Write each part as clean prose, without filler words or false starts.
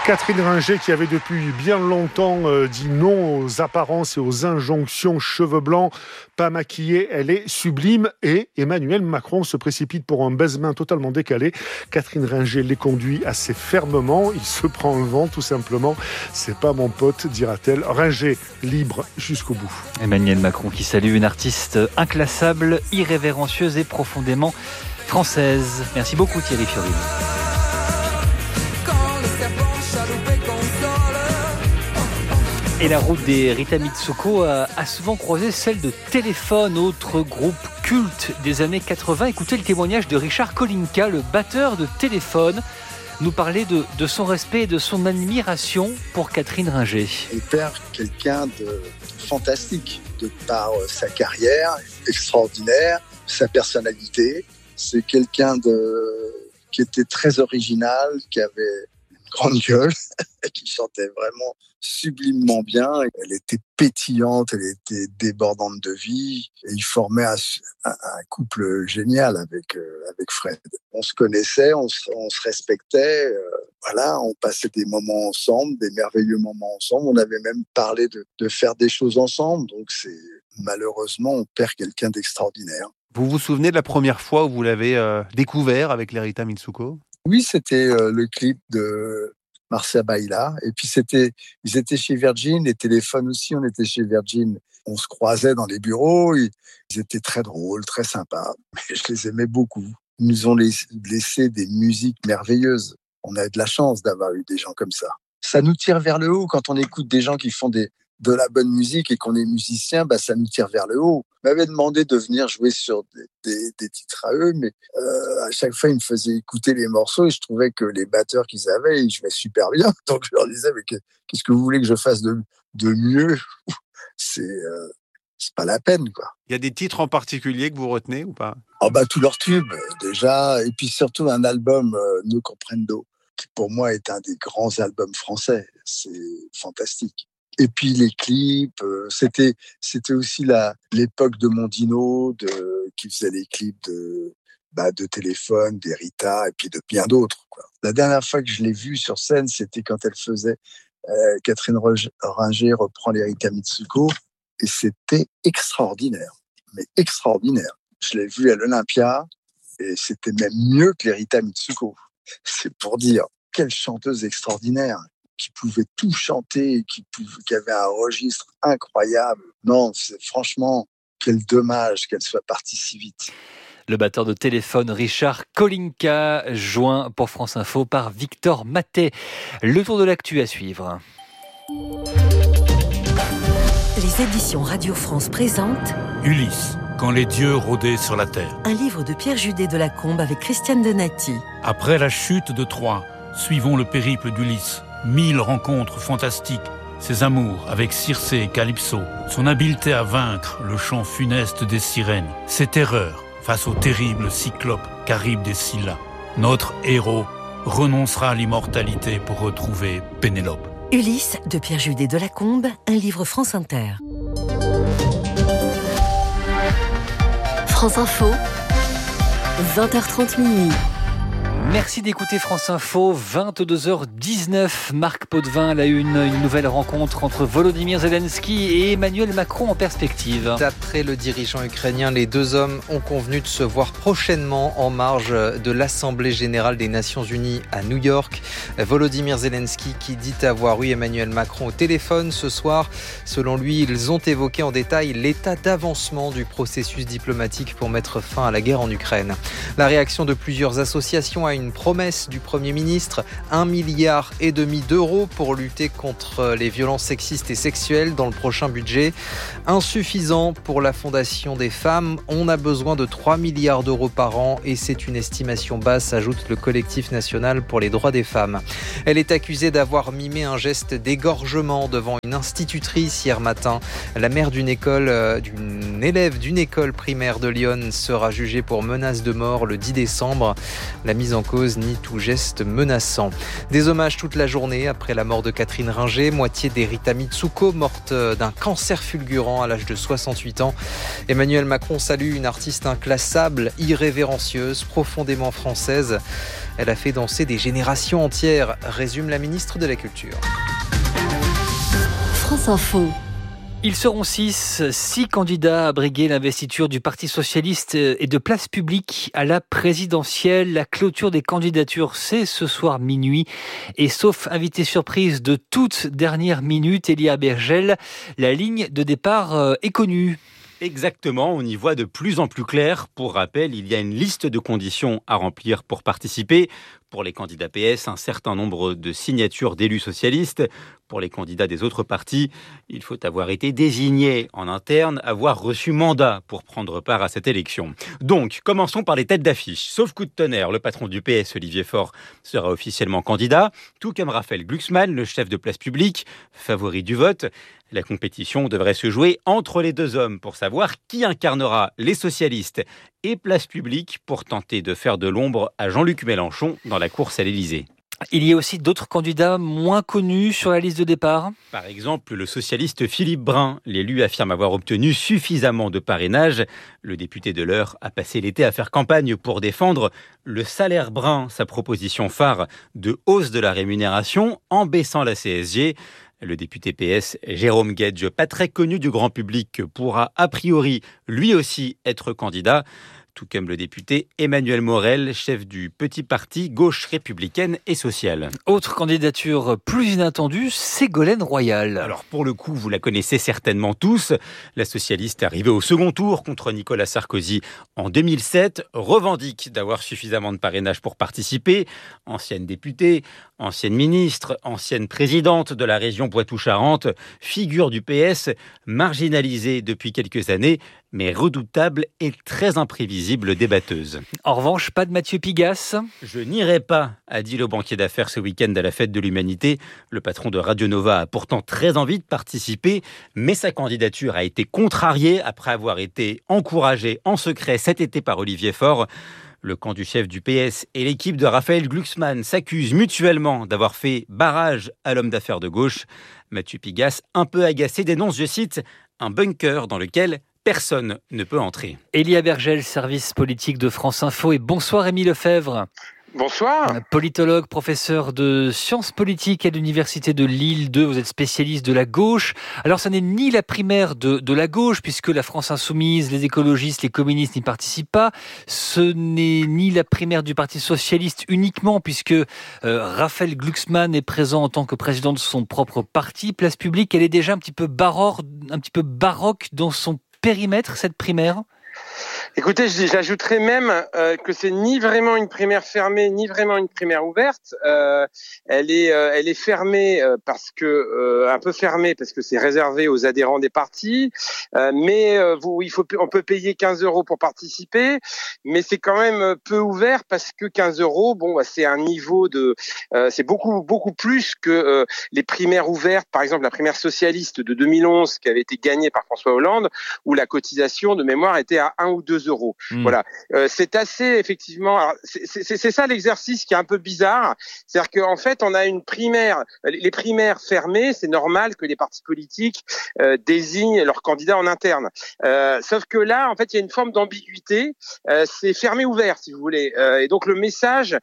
Catherine Ringer qui avait depuis bien longtemps dit non aux apparences et aux injonctions cheveux blancs, pas maquillée, elle est sublime. Et Emmanuel Macron se précipite pour un baise-main totalement décalé. Catherine Ringer les conduit assez fermement, il se prend le vent tout simplement. C'est pas mon pote, dira-t-elle. Ringer libre jusqu'au bout. Emmanuel Macron qui salue une artiste inclassable, irrévérencieuse et profondément française. Merci beaucoup Thierry Fiorini. Et la route des Rita Mitsuko a souvent croisé celle de Téléphone, autre groupe culte des années 80. Écoutez le témoignage de Richard Kolinka, le batteur de Téléphone, nous parler de son respect et de son admiration pour Catherine Ringer. On perd quelqu'un de fantastique de par sa carrière extraordinaire, sa personnalité. C'est quelqu'un qui était très original, qui avait une grande gueule, qui chantait vraiment sublimement bien. Elle était pétillante, elle était débordante de vie. Et ils formaient un couple génial avec Fred. On se connaissait, on se respectait. Voilà, on passait des moments ensemble, des merveilleux moments ensemble. On avait même parlé de faire des choses ensemble. Donc malheureusement, on perd quelqu'un d'extraordinaire. Vous vous souvenez de la première fois où vous l'avez découvert avec les Rita Mitsuko ? Oui, c'était le clip de Marcia Baila. Et puis ils étaient chez Virgin, les téléphones aussi, on était chez Virgin. On se croisait dans les bureaux, ils étaient très drôles, très sympas. Mais je les aimais beaucoup. Ils nous ont laissé des musiques merveilleuses. On a de la chance d'avoir eu des gens comme ça. Ça nous tire vers le haut quand on écoute des gens qui font de la bonne musique et qu'on est musicien, ça nous tire vers le haut. Ils m'avaient demandé de venir jouer sur des titres à eux, mais à chaque fois, ils me faisaient écouter les morceaux et je trouvais que les batteurs qu'ils avaient, ils jouaient super bien. Donc, je leur disais, mais qu'est-ce que vous voulez que je fasse de mieux ? C'est pas la peine, quoi. Il y a des titres en particulier que vous retenez ou pas ? Tous leurs tubes, déjà, et puis surtout un album, No Comprendo, qui pour moi est un des grands albums français. C'est fantastique. Et puis les clips, c'était aussi l'époque de Mondino, qui faisait les clips de Téléphone, des Rita, et puis de bien d'autres, quoi. La dernière fois que je l'ai vue sur scène, c'était quand elle faisait Catherine Ringer reprend les Rita Mitsuko, et c'était extraordinaire, mais extraordinaire. Je l'ai vue à l'Olympia, et c'était même mieux que les Rita Mitsuko. C'est pour dire, quelle chanteuse extraordinaire, qui pouvait tout chanter, qui avait un registre incroyable. Non, franchement, quel dommage qu'elle soit partie si vite. Le batteur de Téléphone, Richard Kolinka, joint pour France Info par Victor Matet. Le tour de l'actu à suivre. Les éditions Radio France présentent Ulysse, quand les dieux rôdaient sur la terre. Un livre de Pierre Judet de Lacombe avec Christiane Donati. Après la chute de Troie, suivons le périple d'Ulysse. 1000 rencontres fantastiques, ses amours avec Circé et Calypso, son habileté à vaincre le chant funeste des sirènes, ses terreurs face au terrible cyclope Charybde et Scylla. Notre héros renoncera à l'immortalité pour retrouver Pénélope. Ulysse de Pierre Judet de Lacombe, un livre France Inter. France Info, 20h30 minuit. Merci d'écouter France Info, 22h19. Marc Potvin à la une nouvelle rencontre entre Volodymyr Zelensky et Emmanuel Macron en perspective. D'après le dirigeant ukrainien, les deux hommes ont convenu de se voir prochainement en marge de l'Assemblée générale des Nations Unies à New York. Volodymyr Zelensky qui dit avoir eu Emmanuel Macron au téléphone ce soir. Selon lui, ils ont évoqué en détail l'état d'avancement du processus diplomatique pour mettre fin à la guerre en Ukraine. La réaction de plusieurs associations a une promesse du Premier ministre, 1,5 milliard d'euros pour lutter contre les violences sexistes et sexuelles dans le prochain budget. Insuffisant pour la Fondation des femmes, on a besoin de 3 milliards d'euros par an et c'est une estimation basse, ajoute le collectif national pour les droits des femmes. Elle est accusée d'avoir mimé un geste d'égorgement devant une institutrice hier matin. La mère d'une élève d'une école primaire de Lyon sera jugée pour menace de mort le 10 décembre. La mise en cause ni tout geste menaçant. Des hommages toute la journée après la mort de Catherine Ringer, moitié des Rita Mitsuko, morte d'un cancer fulgurant à l'âge de 68 ans. Emmanuel Macron salue une artiste inclassable, irrévérencieuse, profondément française. Elle a fait danser des générations entières, résume la ministre de la Culture. France Info. Ils seront 6 candidats à briguer l'investiture du Parti socialiste et de Place Publique à la présidentielle. La clôture des candidatures, c'est ce soir minuit. Et sauf invité surprise de toute dernière minute, Elia Bergel, la ligne de départ est connue. Exactement, on y voit de plus en plus clair. Pour rappel, il y a une liste de conditions à remplir pour participer. Pour les candidats PS, un certain nombre de signatures d'élus socialistes. Pour les candidats des autres partis, il faut avoir été désigné en interne, avoir reçu mandat pour prendre part à cette élection. Donc, commençons par les têtes d'affiche. Sauf coup de tonnerre, le patron du PS, Olivier Faure, sera officiellement candidat, tout comme Raphaël Glucksmann, le chef de Place Publique, favori du vote. La compétition devrait se jouer entre les deux hommes pour savoir qui incarnera les socialistes et Place Publique pour tenter de faire de l'ombre à Jean-Luc Mélenchon dans la course à l'Élysée. Il y a aussi d'autres candidats moins connus sur la liste de départ. Par exemple, le socialiste Philippe Brun. L'élu affirme avoir obtenu suffisamment de parrainage. Le député de l'Eure a passé l'été à faire campagne pour défendre le salaire brun, sa proposition phare de hausse de la rémunération en baissant la CSG. Le député PS Jérôme Guedj, pas très connu du grand public, pourra a priori lui aussi être candidat. Tout comme le député Emmanuel Morel, chef du petit parti gauche républicaine et sociale. Autre candidature plus inattendue, Ségolène Royal. Alors pour le coup, vous la connaissez certainement tous. La socialiste arrivée au second tour contre Nicolas Sarkozy en 2007 revendique d'avoir suffisamment de parrainage pour participer. Ancienne députée, ancienne ministre, ancienne présidente de la région Poitou-Charentes, figure du PS, marginalisée depuis quelques années, mais redoutable et très imprévisible débatteuse. En revanche, pas de Mathieu Pigasse. Je n'irai pas, a dit le banquier d'affaires ce week-end à la fête de l'Humanité. Le patron de Radio Nova a pourtant très envie de participer, mais sa candidature a été contrariée après avoir été encouragée en secret cet été par Olivier Faure. Le camp du chef du PS et l'équipe de Raphaël Glucksmann s'accusent mutuellement d'avoir fait barrage à l'homme d'affaires de gauche. Mathieu Pigasse, un peu agacé, dénonce, je cite, « un bunker dans lequel personne ne peut entrer ». Elia Bergel, service politique de France Info, et bonsoir Émile Lefebvre. Bonsoir. Politologue, professeur de sciences politiques à l'université de Lille 2, vous êtes spécialiste de la gauche. Alors ça n'est ni la primaire de la gauche, puisque la France Insoumise, les écologistes, les communistes n'y participent pas. Ce n'est ni la primaire du Parti Socialiste uniquement, puisque Raphaël Glucksmann est présent en tant que président de son propre parti. Place Publique, elle est déjà un petit peu baroque dans son périmètre, cette primaire. Écoutez, j'ajouterais même que c'est ni vraiment une primaire fermée, ni vraiment une primaire ouverte. Elle est fermée parce que un peu fermée parce que c'est réservé aux adhérents des partis. Mais on peut payer 15 € pour participer, mais c'est quand même peu ouvert parce que 15 €, c'est un niveau c'est beaucoup plus que les primaires ouvertes. Par exemple, la primaire socialiste de 2011 qui avait été gagnée par François Hollande, où la cotisation de mémoire était à 1 ou 2 €. Voilà, c'est assez effectivement. Alors, c'est ça l'exercice qui est un peu bizarre, c'est-à-dire qu'en fait on a une primaire, les primaires fermées, c'est normal que les partis politiques désignent leurs candidats en interne. Sauf que là, en fait, il y a une forme d'ambiguïté. C'est fermé ouvert, si vous voulez, et donc le message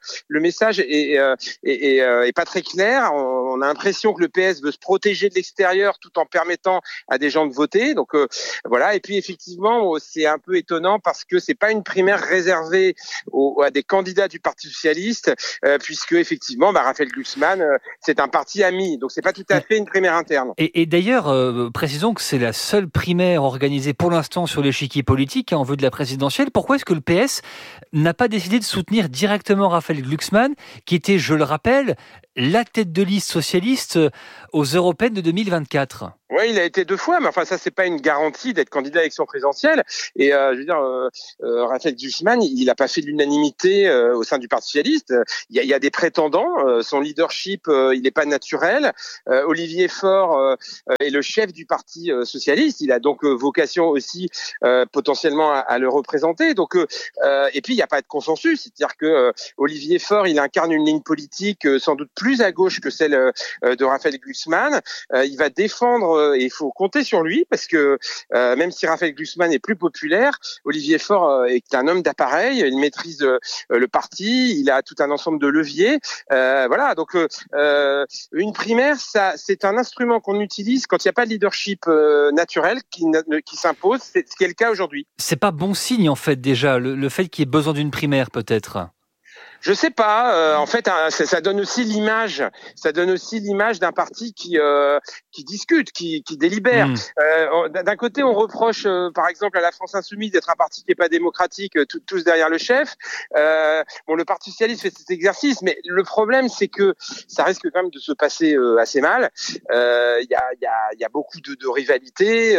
est pas très clair. On a l'impression que le PS veut se protéger de l'extérieur tout en permettant à des gens de voter. Donc voilà. Et puis effectivement, c'est un peu étonnant parce que c'est pas une primaire réservée à des candidats du Parti socialiste, puisque effectivement, Raphaël Glucksmann, c'est un parti ami, donc c'est pas tout à fait une primaire interne. Et d'ailleurs, précisons que c'est la seule primaire organisée pour l'instant sur l'échiquier politique en vue de la présidentielle. Pourquoi est-ce que le PS n'a pas décidé de soutenir directement Raphaël Glucksmann, qui était, je le rappelle, la tête de liste socialiste aux européennes de 2024. Oui, il a été 2 fois, mais enfin ça c'est pas une garantie d'être candidat à l'élection présidentielle. Et je veux dire, Raphaël Glucksmann, il n'a pas fait de l'unanimité au sein du Parti socialiste. Il y a des prétendants. Son leadership, il n'est pas naturel. Olivier Faure est le chef du Parti socialiste. Il a donc vocation aussi potentiellement à le représenter. Donc et puis il n'y a pas de consensus. C'est-à-dire que Olivier Faure, il incarne une ligne politique sans doute plus à gauche que celle de Raphaël Glucksmann. Il va défendre et il faut compter sur lui parce que même si Raphaël Glucksmann est plus populaire, Olivier Faure est un homme d'appareil, il maîtrise le parti, il a tout un ensemble de leviers. Voilà, donc une primaire, ça, c'est un instrument qu'on utilise quand il n'y a pas de leadership naturel qui s'impose, c'est ce qui est le cas aujourd'hui. C'est pas bon signe en fait déjà, le fait qu'il y ait besoin d'une primaire peut-être. Je sais pas. En fait, ça donne aussi l'image. Ça donne aussi l'image d'un parti qui discute, qui délibère. D'un côté, on reproche, par exemple, à la France Insoumise d'être un parti qui est pas démocratique, tous derrière le chef. Bon, le Parti socialiste fait cet exercice, mais le problème, c'est que ça risque quand même de se passer assez mal. Il y a beaucoup de rivalités,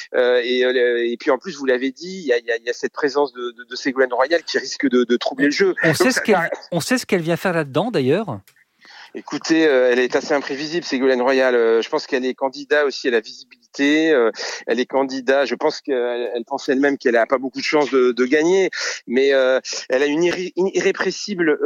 et puis en plus, vous l'avez dit, il y a cette présence de Ségolène Royal qui risque de troubler le jeu. On sait ce qu'elle vient faire là-dedans, d'ailleurs. Écoutez, elle est assez imprévisible, Ségolène Royal. Je pense qu'elle est candidat aussi à la visibilité. Elle est candidat. Je pense qu'elle pense elle-même qu'elle a pas beaucoup de chances de gagner, mais elle a une irrépressible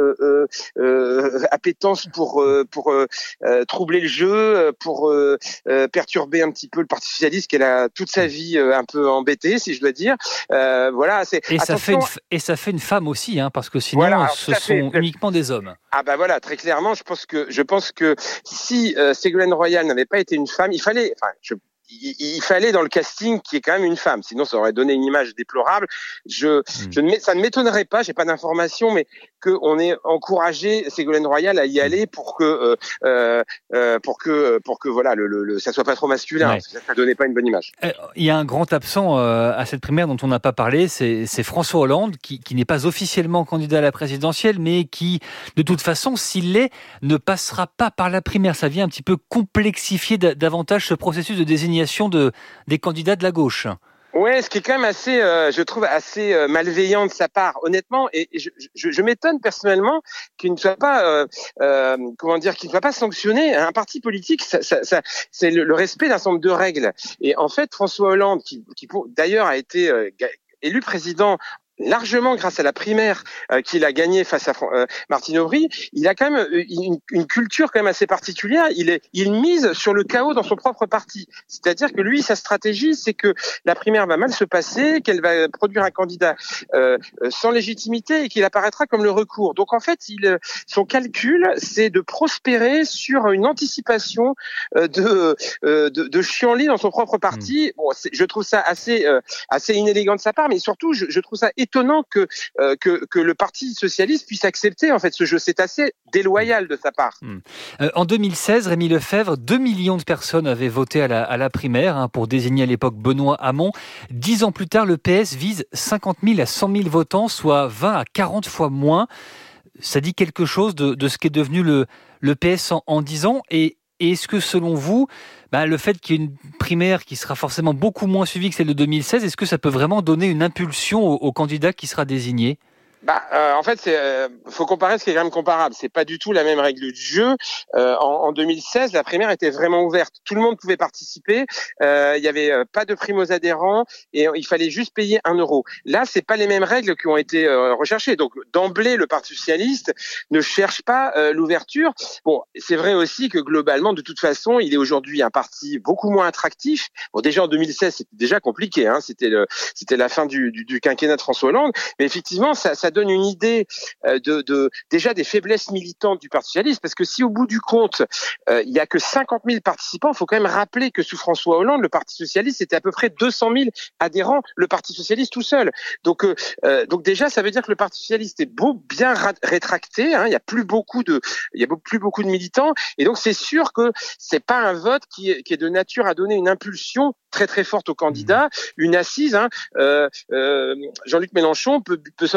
appétence pour troubler le jeu, pour perturber un petit peu le Parti socialiste qu'elle a toute sa vie un peu embêté, si je dois dire. Voilà. Ça fait une femme aussi, hein, parce que sinon, voilà, ce sont uniquement des hommes. Ah bah voilà, très clairement, je pense que si Ségolène Royal n'avait pas été une femme, il fallait dans le casting qu'il y ait quand même une femme, sinon ça aurait donné une image déplorable. Ça ne m'étonnerait pas, j'ai pas d'informations, mais qu'on ait encouragé Ségolène Royal à y aller pour que voilà, ça soit pas trop masculin, parce que ça donnait pas une bonne image. Il y a un grand absent à cette primaire dont on n'a pas parlé, c'est François Hollande, qui n'est pas officiellement candidat à la présidentielle, mais qui, de toute façon, s'il l'est, ne passera pas par la primaire. Ça vient un petit peu complexifier davantage ce processus de désignation des candidats de la gauche. Ouais, ce qui est quand même assez, je trouve assez malveillant de sa part, honnêtement. Et je m'étonne personnellement qu'il ne soit pas, qu'il ne soit pas sanctionné. Un parti politique, c'est le respect d'un certain nombre de règles. Et en fait, François Hollande, qui d'ailleurs a été élu président largement grâce à la primaire qu'il a gagnée face à Martine Aubry, il a quand même une culture quand même assez particulière. Il mise sur le chaos dans son propre parti. C'est-à-dire que lui, sa stratégie, c'est que la primaire va mal se passer, qu'elle va produire un candidat sans légitimité et qu'il apparaîtra comme le recours. Donc en fait, son calcul, c'est de prospérer sur une anticipation de chienlit dans son propre parti. Bon, je trouve ça assez inélégant de sa part, mais surtout, je trouve ça étonnant que le Parti socialiste puisse accepter en fait ce jeu. C'est assez déloyal de sa part. En 2016, Rémi Lefebvre, 2 millions de personnes avaient voté à la primaire pour désigner à l'époque Benoît Hamon. 10 ans plus tard, le PS vise 50 000 à 100 000 votants, soit 20 à 40 fois moins. Ça dit quelque chose de ce qu'est devenu le PS en 10 ans. Et est-ce que, selon vous, le fait qu'il y ait une primaire qui sera forcément beaucoup moins suivie que celle de 2016, est-ce que ça peut vraiment donner une impulsion au candidat qui sera désigné ? En fait, faut comparer ce qui est quand même comparable. C'est pas du tout la même règle du jeu. En 2016, la primaire était vraiment ouverte. Tout le monde pouvait participer. Il y avait pas de primo-adhérents et il fallait juste payer 1 euro. Là, c'est pas les mêmes règles qui ont été recherchées. Donc, d'emblée, le Parti socialiste ne cherche pas l'ouverture. Bon, c'est vrai aussi que globalement, de toute façon, il est aujourd'hui un parti beaucoup moins attractif. Bon, déjà en 2016, c'était déjà compliqué. C'était la fin du quinquennat de François Hollande. Mais effectivement, ça donne une idée déjà des faiblesses militantes du Parti socialiste, parce que si au bout du compte il y a que 50 000 participants, il faut quand même rappeler que sous François Hollande, le Parti socialiste c'était à peu près 200 000 adhérents, le Parti socialiste tout seul. Donc déjà ça veut dire que le Parti socialiste est bien rétracté. Il y a plus beaucoup de militants, et donc c'est sûr que c'est pas un vote qui est de nature à donner une impulsion très très forte au candidat, une assise. Jean-Luc Mélenchon peut s'enorgueillir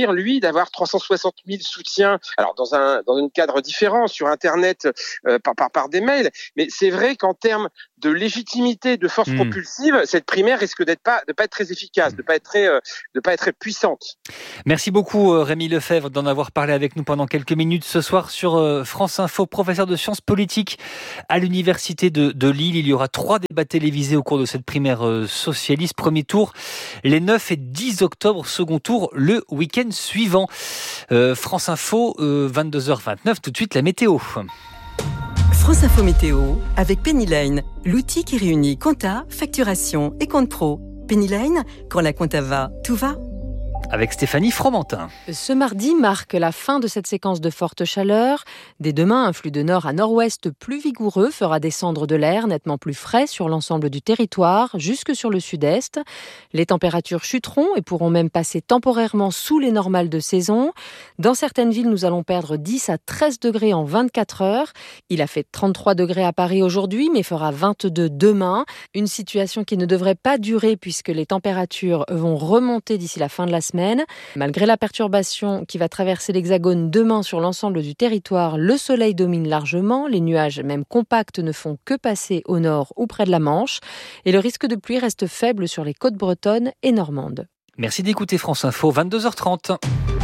désir, lui, d'avoir 360 000 soutiens, alors dans un cadre différent, sur Internet, par des mails. Mais c'est vrai qu'en termes de légitimité, de force propulsive, cette primaire risque de pas être très efficace, de pas être très puissante. Merci beaucoup Rémi Lefebvre d'en avoir parlé avec nous pendant quelques minutes ce soir sur France Info, professeur de sciences politiques à l'université de Lille. Il y aura 3 débats télévisés au cours de cette primaire socialiste. Premier tour les 9 et 10 octobre, second tour le week-end suivant. France Info, 22h29, tout de suite la météo. France Info Météo avec Pennyline, l'outil qui réunit compta, facturation et compte pro. Pennyline, quand la compta va, tout va. Avec Stéphanie Fromentin. Ce mardi marque la fin de cette séquence de forte chaleur. Dès demain, un flux de nord à nord-ouest plus vigoureux fera descendre de l'air nettement plus frais sur l'ensemble du territoire, jusque sur le sud-est. Les températures chuteront et pourront même passer temporairement sous les normales de saison. Dans certaines villes, nous allons perdre 10 à 13 degrés en 24 heures. Il a fait 33 degrés à Paris aujourd'hui, mais fera 22 demain. Une situation qui ne devrait pas durer puisque les températures vont remonter d'ici la fin de la semaine. Malgré la perturbation qui va traverser l'Hexagone demain sur l'ensemble du territoire, le soleil domine largement. Les nuages, même compacts, ne font que passer au nord ou près de la Manche. Et le risque de pluie reste faible sur les côtes bretonnes et normandes. Merci d'écouter France Info, 22h30.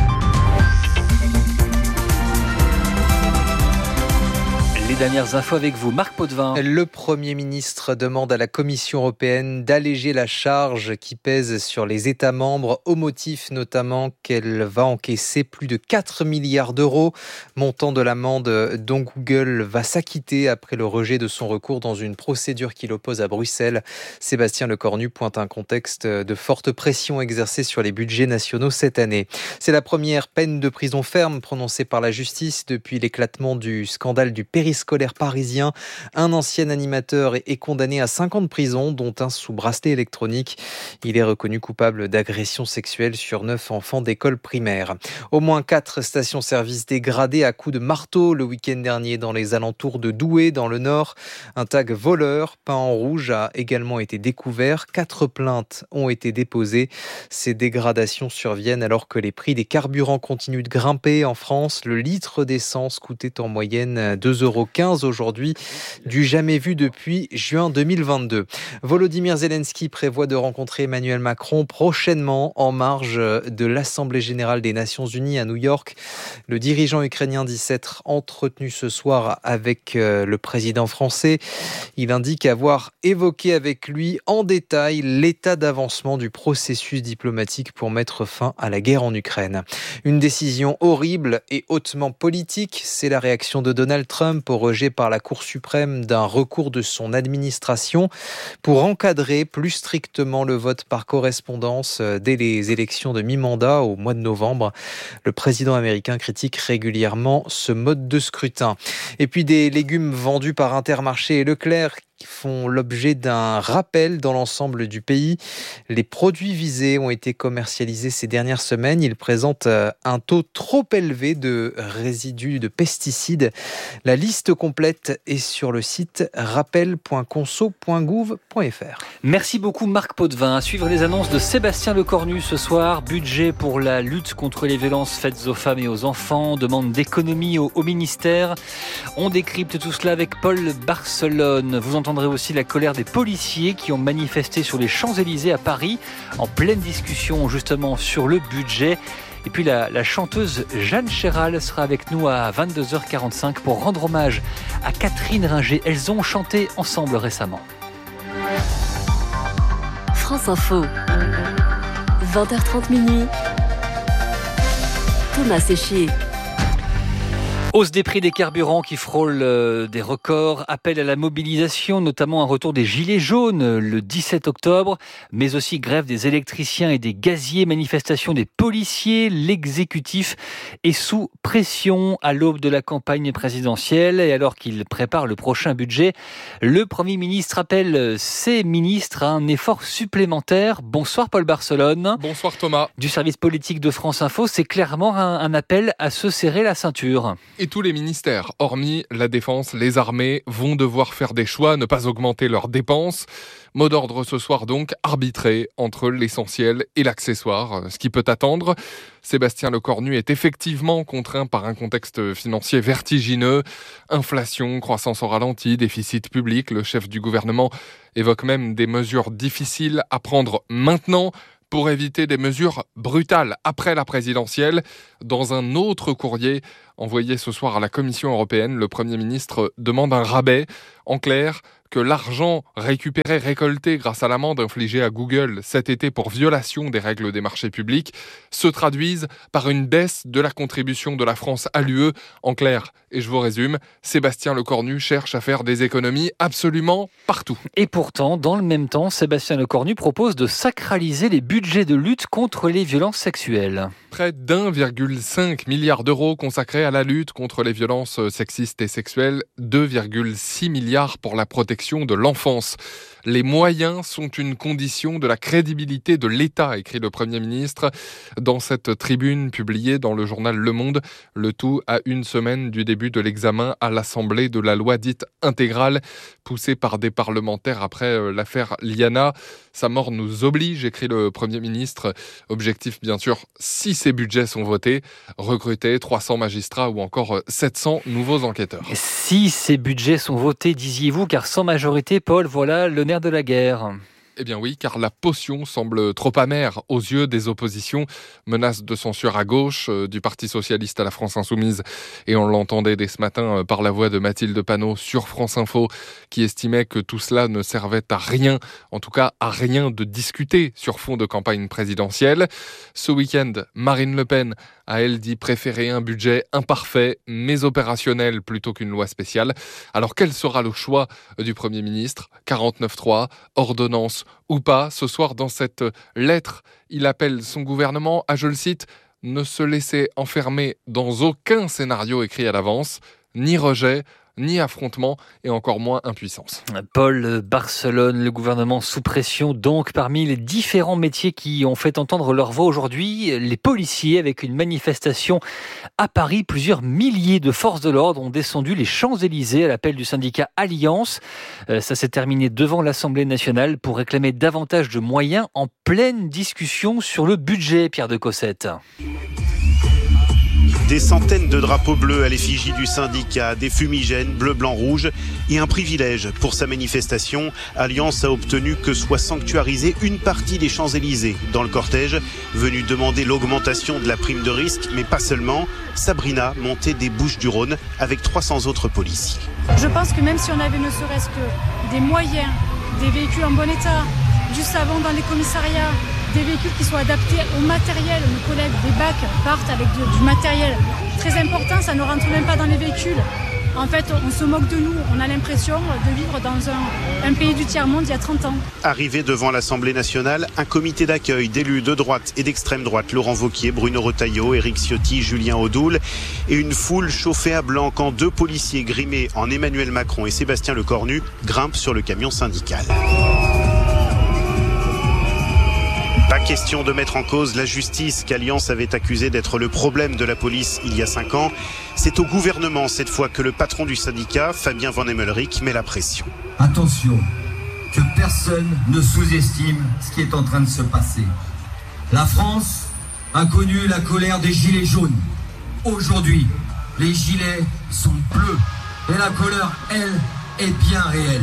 Les dernières infos avec vous, Marc Potvin. Le Premier ministre demande à la Commission européenne d'alléger la charge qui pèse sur les États membres, au motif notamment qu'elle va encaisser plus de 4 milliards d'euros, montant de l'amende dont Google va s'acquitter après le rejet de son recours dans une procédure qui l'oppose à Bruxelles. Sébastien Lecornu pointe un contexte de forte pression exercée sur les budgets nationaux cette année. C'est la première peine de prison ferme prononcée par la justice depuis l'éclatement du scandale du périscolaire parisien. Un ancien animateur est condamné à 5 ans de prison, dont un sous bracelet électronique. Il est reconnu coupable d'agression sexuelle sur 9 enfants d'école primaire. Au moins 4 stations-service dégradées à coups de marteau le week-end dernier dans les alentours de Douai, dans le Nord. Un tag voleur peint en rouge a également été découvert. 4 plaintes ont été déposées. Ces dégradations surviennent alors que les prix des carburants continuent de grimper en France. Le litre d'essence coûtait en moyenne 2,15 € aujourd'hui, du jamais vu depuis juin 2022. Volodymyr Zelensky prévoit de rencontrer Emmanuel Macron prochainement en marge de l'Assemblée générale des Nations unies à New York. Le dirigeant ukrainien dit s'être entretenu ce soir avec le président français. Il indique avoir évoqué avec lui en détail l'état d'avancement du processus diplomatique pour mettre fin à la guerre en Ukraine. Une décision horrible et hautement politique, c'est la réaction de Donald Trump au rejet par la Cour suprême d'un recours de son administration pour encadrer plus strictement le vote par correspondance dès les élections de mi-mandat au mois de novembre. Le président américain critique régulièrement ce mode de scrutin. Et puis des légumes vendus par Intermarché et Leclerc qui font l'objet d'un rappel dans l'ensemble du pays. Les produits visés ont été commercialisés ces dernières semaines. Ils présentent un taux trop élevé de résidus de pesticides. La liste complète est sur le site rappel.conso.gouv.fr. Merci beaucoup Marc Potvin. À suivre les annonces de Sébastien Lecornu ce soir. Budget pour la lutte contre les violences faites aux femmes et aux enfants. Demande d'économie au ministère. On décrypte tout cela avec Paul Barcelone. Vous entendrez aussi la colère des policiers qui ont manifesté sur les Champs-Élysées à Paris, en pleine discussion justement sur le budget. Et puis la chanteuse Jeanne Chéral sera avec nous à 22h45 pour rendre hommage à Catherine Ringer. Elles ont chanté ensemble récemment. France Info, 20h30 minuit. Thomas Séchier. Hausse des prix des carburants qui frôlent des records, appel à la mobilisation, notamment un retour des gilets jaunes le 17 octobre, mais aussi grève des électriciens et des gaziers, manifestation des policiers. L'exécutif est sous pression à l'aube de la campagne présidentielle et alors qu'il prépare le prochain budget, le Premier ministre appelle ses ministres à un effort supplémentaire. Bonsoir Paul Barcelone. Bonsoir Thomas. Du service politique de France Info, c'est clairement un appel à se serrer la ceinture. Et tous les ministères, hormis la Défense, les armées, vont devoir faire des choix, ne pas augmenter leurs dépenses. Mot d'ordre ce soir donc, arbitrer entre l'essentiel et l'accessoire, ce qui peut attendre. Sébastien Lecornu est effectivement contraint par un contexte financier vertigineux. Inflation, croissance au ralenti, déficit public. Le chef du gouvernement évoque même des mesures difficiles à prendre maintenant pour éviter des mesures brutales après la présidentielle. Dans un autre courrier envoyé ce soir à la Commission européenne, le Premier ministre demande un rabais. En clair, que l'argent récolté grâce à l'amende infligée à Google cet été pour violation des règles des marchés publics se traduise par une baisse de la contribution de la France à l'UE. En clair, et je vous résume, Sébastien Lecornu cherche à faire des économies absolument partout. Et pourtant, dans le même temps, Sébastien Lecornu propose de sacraliser les budgets de lutte contre les violences sexuelles. Près d'1,5 milliard d'euros consacrés à la lutte contre les violences sexistes et sexuelles, 2,6 milliards pour la protection de l'enfance. Les moyens sont une condition de la crédibilité de l'État, écrit le Premier ministre dans cette tribune publiée dans le journal Le Monde, le tout à une semaine du début de l'examen à l'Assemblée de la loi dite intégrale, poussée par des parlementaires après l'affaire Liana. Sa mort nous oblige, écrit le Premier ministre. Objectif, bien sûr, si ces budgets sont votés, recruter 300 magistrats ou encore 700 nouveaux enquêteurs. Si ces budgets sont votés, disiez-vous, car sans majorité, Paul, voilà le nerf de la guerre. Eh bien oui, car la potion semble trop amère aux yeux des oppositions. Menace de censure à gauche, du Parti Socialiste à la France Insoumise. Et on l'entendait dès ce matin par la voix de Mathilde Panot sur France Info, qui estimait que tout cela ne servait à rien, en tout cas à rien de discuter sur fond de campagne présidentielle. Ce week-end, Marine Le Pen a, elle, dit préférer un budget imparfait, mais opérationnel plutôt qu'une loi spéciale. Alors quel sera le choix du Premier ministre ? 49.3, ordonnance ou pas? Ce soir, dans cette lettre, il appelle son gouvernement à, je le cite, « ne se laisser enfermer dans aucun scénario écrit à l'avance, ni rejet, ni affrontement et encore moins impuissance. » Paul, Barcelone, le gouvernement sous pression. Donc, parmi les différents métiers qui ont fait entendre leur voix aujourd'hui, les policiers, avec une manifestation à Paris, plusieurs milliers de forces de l'ordre ont descendu les Champs-Élysées à l'appel du syndicat Alliance. Ça s'est terminé devant l'Assemblée nationale pour réclamer davantage de moyens en pleine discussion sur le budget, Pierre de Cossette. Des centaines de drapeaux bleus à l'effigie du syndicat, des fumigènes bleu, blanc, rouge et un privilège. Pour sa manifestation, Alliance a obtenu que soit sanctuarisée une partie des Champs-Élysées. Dans le cortège, venu demander l'augmentation de la prime de risque, mais pas seulement, Sabrina montait des Bouches-du-Rhône avec 300 autres policiers. Je pense que même si on avait ne serait-ce que des moyens, des véhicules en bon état, du savon dans les commissariats, des véhicules qui soient adaptés au matériel. Nos collègues des bacs partent avec du matériel très important, ça ne rentre même pas dans les véhicules. En fait, on se moque de nous, on a l'impression de vivre dans un pays du tiers-monde il y a 30 ans. Arrivé devant l'Assemblée nationale, un comité d'accueil d'élus de droite et d'extrême droite, Laurent Wauquiez, Bruno Retailleau, Éric Ciotti, Julien Audoul, et une foule chauffée à blanc quand deux policiers grimés en Emmanuel Macron et Sébastien Lecornu grimpent sur le camion syndical. Pas question de mettre en cause la justice qu'Alliance avait accusée d'être le problème de la police il y a 5 ans. C'est au gouvernement cette fois que le patron du syndicat, Fabien Van Hemmelrich, met la pression. Attention, que personne ne sous-estime ce qui est en train de se passer. La France a connu la colère des gilets jaunes. Aujourd'hui, les gilets sont bleus et la colère, elle, est bien réelle.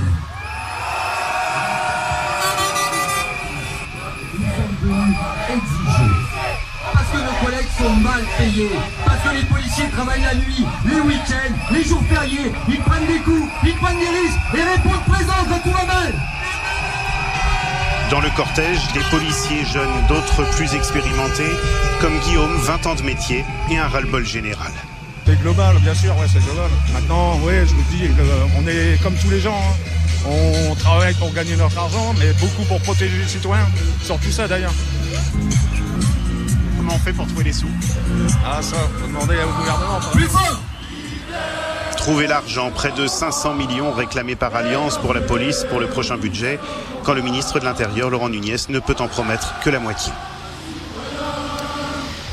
Exiger. Parce que nos collègues sont mal payés, parce que les policiers travaillent la nuit, les week-ends, les jours fériés, ils prennent des coups, ils prennent des risques et répondent présence quand tout va mal. Dans le cortège, des policiers jeunes, d'autres plus expérimentés, comme Guillaume, 20 ans de métier et un ras-le-bol général. C'est global, bien sûr, ouais, c'est global. Maintenant, ouais, je vous dis, on est comme tous les gens. On travaille pour gagner notre argent, mais beaucoup pour protéger les citoyens. Surtout ça, d'ailleurs. Comment on fait pour trouver les sous? Ah, ça, faut demander au gouvernement. Plus fort! Trouver l'argent, près de 500 millions réclamés par Alliance pour la police pour le prochain budget, quand le ministre de l'Intérieur, Laurent Nunez, ne peut en promettre que la moitié.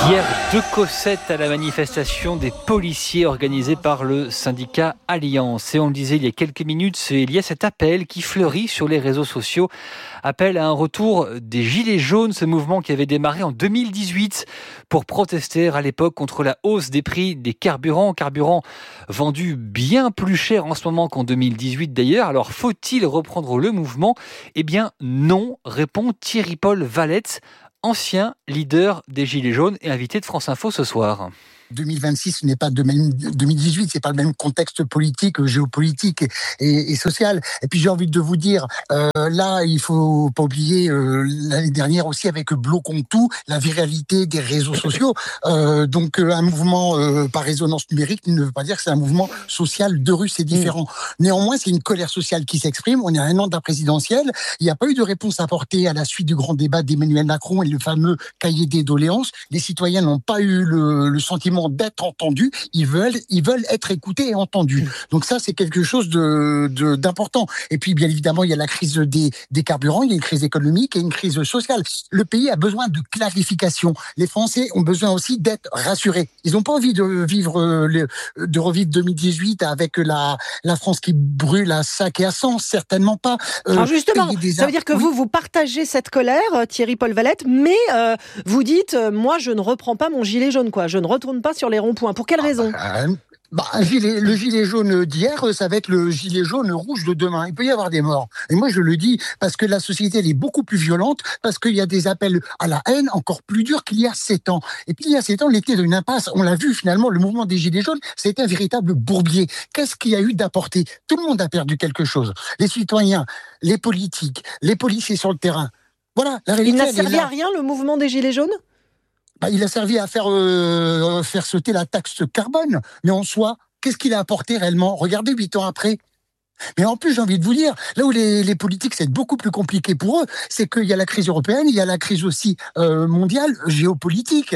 Hier, 2 Cossettes à la manifestation des policiers organisée par le syndicat Alliance. Et on le disait il y a quelques minutes, il y a cet appel qui fleurit sur les réseaux sociaux. Appel à un retour des Gilets jaunes, ce mouvement qui avait démarré en 2018 pour protester à l'époque contre la hausse des prix des carburants. Carburants vendus bien plus cher en ce moment qu'en 2018 d'ailleurs. Alors faut-il reprendre le mouvement ? Eh bien non, répond Thierry-Paul Valette, ancien leader des Gilets jaunes et invité de France Info ce soir. 2026, ce n'est pas 2018, c'est pas le même contexte politique, géopolitique et social. Et puis j'ai envie de vous dire, là, il faut pas oublier l'année dernière aussi avec Bloquons-Tout, la viralité des réseaux sociaux. Donc un mouvement par résonance numérique ne veut pas dire que c'est un mouvement social de rue, c'est différent. Néanmoins, c'est une colère sociale qui s'exprime. On est à 1 an de la présidentielle. Il n'y a pas eu de réponse apportée à la suite du grand débat d'Emmanuel Macron et le fameux cahier des doléances. Les citoyens n'ont pas eu le sentiment d'être entendus, ils veulent être écoutés et entendus. Donc ça, c'est quelque chose d'important. Et puis, bien évidemment, il y a la crise des carburants, il y a une crise économique et une crise sociale. Le pays a besoin de clarification. Les Français ont besoin aussi d'être rassurés. Ils n'ont pas envie de revivre 2018 avec la France qui brûle à sac et à sang, certainement pas. Alors justement, ça veut dire que vous partagez cette colère, Thierry-Paul Valette, mais vous dites, moi, je ne reprends pas mon gilet jaune, quoi. Je ne retourne pas sur les ronds-points. Pour quelle raison ? Le gilet jaune d'hier, ça va être le gilet jaune rouge de demain. Il peut y avoir des morts. Et moi, je le dis parce que la société, elle est beaucoup plus violente, parce qu'il y a des appels à la haine encore plus durs qu'il y a 7 ans. Et puis, il y a 7 ans, on était dans une impasse. On l'a vu, finalement, le mouvement des gilets jaunes, c'était un véritable bourbier. Qu'est-ce qu'il y a eu d'apporté ? Tout le monde a perdu quelque chose. Les citoyens, les politiques, les policiers sur le terrain. Voilà, la réalité. Il n'a servi à rien, le mouvement des gilets jaunes ? Il a servi à faire sauter la taxe carbone. Mais en soi, qu'est-ce qu'il a apporté réellement ? Regardez 8 ans après. Mais en plus, j'ai envie de vous dire, là où les politiques, c'est beaucoup plus compliqué pour eux, c'est qu'il y a la crise européenne, il y a la crise aussi mondiale, géopolitique.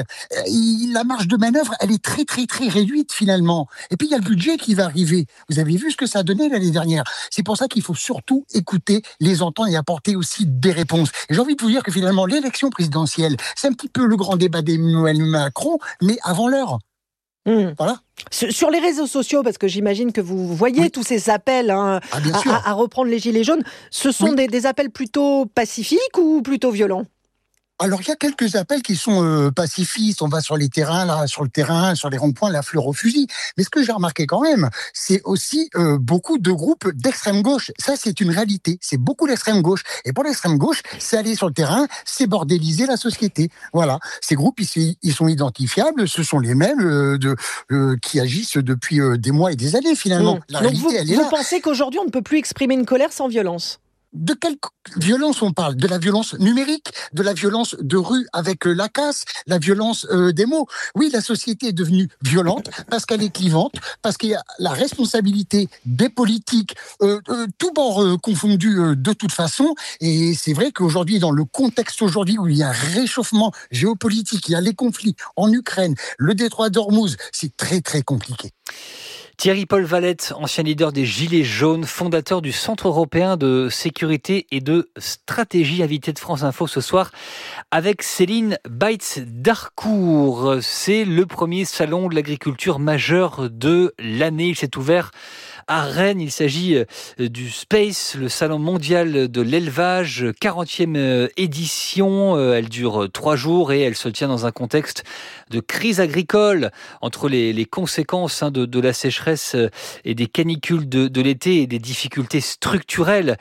La marge de manœuvre, elle est très, très, très réduite finalement. Et puis, il y a le budget qui va arriver. Vous avez vu ce que ça a donné l'année dernière. C'est pour ça qu'il faut surtout écouter, les entendre et apporter aussi des réponses. Et j'ai envie de vous dire que finalement, l'élection présidentielle, c'est un petit peu le grand débat d'Emmanuel Macron, mais avant l'heure. Voilà. Sur les réseaux sociaux, parce que j'imagine que vous voyez tous ces appels à reprendre les gilets jaunes, ce sont des appels plutôt pacifiques ou plutôt violents ? Alors, il y a quelques appels qui sont pacifistes. On va sur les terrains, là, sur le terrain, sur les ronds-points, la fleur au fusil. Mais ce que j'ai remarqué quand même, c'est aussi beaucoup de groupes d'extrême gauche. Ça, c'est une réalité. C'est beaucoup d'extrême gauche. Et pour l'extrême gauche, c'est aller sur le terrain, c'est bordéliser la société. Voilà. Ces groupes, ils sont identifiables. Ce sont les mêmes qui agissent depuis des mois et des années, finalement. La réalité, elle est là. Vous pensez qu'aujourd'hui, on ne peut plus exprimer une colère sans violence ? De quelle violence on parle ? De la violence numérique, de la violence de rue avec la casse, la violence des mots. Oui, la société est devenue violente parce qu'elle est clivante, parce qu'il y a la responsabilité des politiques, tout bord confondu de toute façon. Et c'est vrai qu'aujourd'hui, dans le contexte aujourd'hui où il y a un réchauffement géopolitique, il y a les conflits en Ukraine, le détroit d'Ormuz, c'est très très compliqué. Thierry-Paul Valette, ancien leader des Gilets jaunes, fondateur du Centre européen de sécurité et de stratégie, invité de France Info ce soir avec Céline Baetz-Darcourt. C'est le premier salon de l'agriculture majeur de l'année. Il s'est ouvert à Rennes. Il s'agit du Space, le salon mondial de l'élevage, 40e édition. Elle dure 3 jours et elle se tient dans un contexte de crise agricole entre les conséquences de la sécheresse et des canicules de l'été et des difficultés structurelles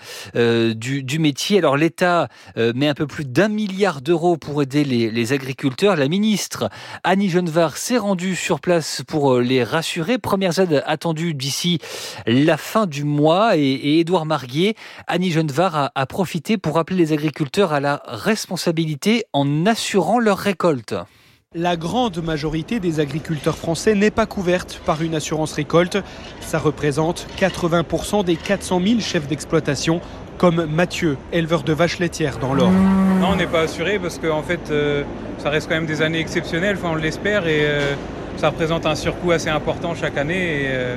du métier. Alors l'État met un peu plus d'1 milliard d'euros pour aider les agriculteurs. La ministre Annie Genevard s'est rendue sur place pour les rassurer. Premières aides attendues d'ici la fin du mois et Édouard Marguier, Annie Genevard a profité pour appeler les agriculteurs à la responsabilité en assurant leur récolte. La grande majorité des agriculteurs français n'est pas couverte par une assurance récolte. Ça représente 80% des 400 000 chefs d'exploitation, comme Mathieu, éleveur de vaches laitières dans l'Or. Non, on n'est pas assuré parce qu'en fait, ça reste quand même des années exceptionnelles, on l'espère, et ça représente un surcoût assez important chaque année. Et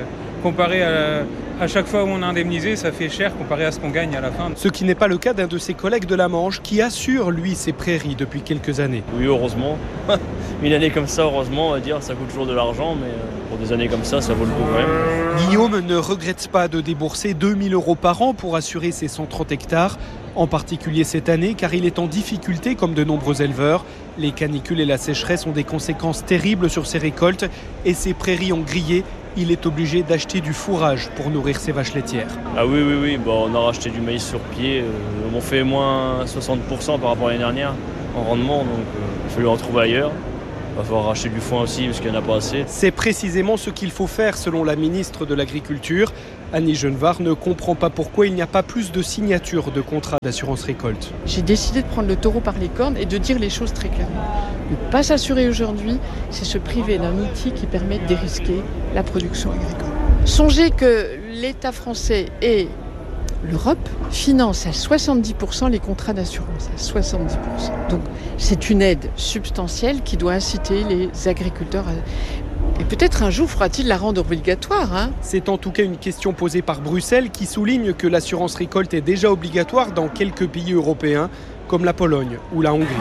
comparé à chaque fois où on a indemnisé, ça fait cher comparé à ce qu'on gagne à la fin. Ce qui n'est pas le cas d'un de ses collègues de la Manche qui assure, lui, ses prairies depuis quelques années. Oui, heureusement. Une année comme ça, heureusement, on va dire, ça coûte toujours de l'argent, mais pour des années comme ça vaut le coup quand même. Guillaume ne regrette pas de débourser 2 000 € par an pour assurer ses 130 hectares, en particulier cette année, car il est en difficulté comme de nombreux éleveurs. Les canicules et la sécheresse ont des conséquences terribles sur ses récoltes et ses prairies ont grillé. Il est obligé d'acheter du fourrage pour nourrir ses vaches laitières. Ah oui, bon, on a racheté du maïs sur pied. On fait moins 60% par rapport à l'année dernière en rendement, donc il faut le retrouver ailleurs. Il va falloir racheter du foin aussi parce qu'il n'y en a pas assez. C'est précisément ce qu'il faut faire selon la ministre de l'Agriculture. Annie Genevard ne comprend pas pourquoi il n'y a pas plus de signatures de contrats d'assurance récolte. J'ai décidé de prendre le taureau par les cornes et de dire les choses très clairement. Ne pas s'assurer aujourd'hui, c'est se priver d'un outil qui permet de dérisquer la production agricole. Songez que l'État français et l'Europe financent à 70% les contrats d'assurance, à 70%. Donc c'est une aide substantielle qui doit inciter les agriculteurs à... Et peut-être un jour fera-t-il la rendre obligatoire. C'est en tout cas une question posée par Bruxelles qui souligne que l'assurance récolte est déjà obligatoire dans quelques pays européens, comme la Pologne ou la Hongrie.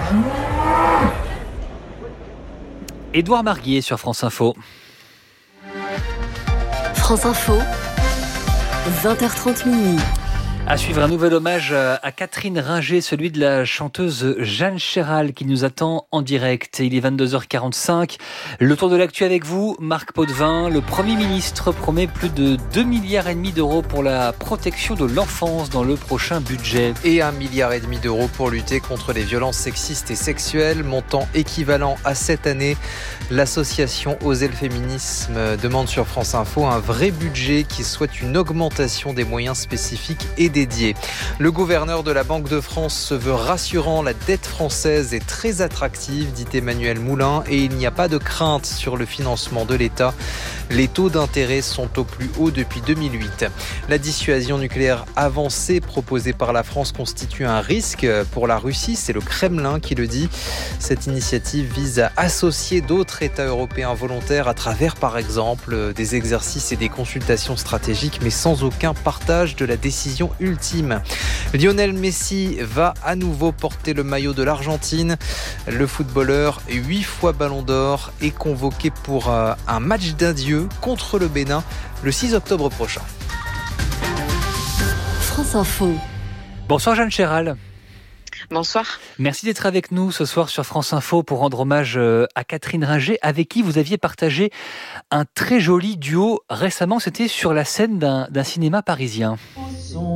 Édouard Marguier sur France Info. France Info, 20h30 minuit. À suivre un nouvel hommage à Catherine Ringer, celui de la chanteuse Jeanne Chéral qui nous attend en direct. Il est 22h45. Le tour de l'actu avec vous, Marc Potvin. Le Premier ministre promet plus de 2,5 milliards d'euros pour la protection de l'enfance dans le prochain budget. Et 1,5 milliard d'euros pour lutter contre les violences sexistes et sexuelles, montant équivalent à cette année. L'association Oser le féminisme demande sur France Info un vrai budget qui souhaite une augmentation des moyens spécifiques et dédiés. Le gouverneur de la Banque de France se veut rassurant. La dette française est très attractive, dit Emmanuel Moulin, et il n'y a pas de crainte sur le financement de l'État. Les taux d'intérêt sont au plus haut depuis 2008. La dissuasion nucléaire avancée proposée par la France constitue un risque pour la Russie. C'est le Kremlin qui le dit. Cette initiative vise à associer d'autres États européens volontaires à travers, par exemple, des exercices et des consultations stratégiques, mais sans aucun partage de la décision ultime. Lionel Messi va à nouveau porter le maillot de l'Argentine. Le footballeur, 8 fois Ballon d'Or, est convoqué pour un match d'adieu contre le Bénin le 6 octobre prochain. France Info. Bonsoir Jeanne Chéral. Bonsoir. Merci d'être avec nous ce soir sur France Info pour rendre hommage à Catherine Ringer, avec qui vous aviez partagé un très joli duo récemment. C'était sur la scène d'un cinéma parisien.